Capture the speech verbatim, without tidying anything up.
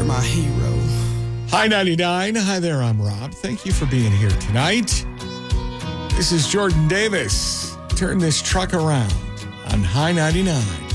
my hero. Hi, ninety-nine. Hi there, I'm Rob. Thank you for being here tonight. This is Jordan Davis. Turn this truck around on High ninety-nine.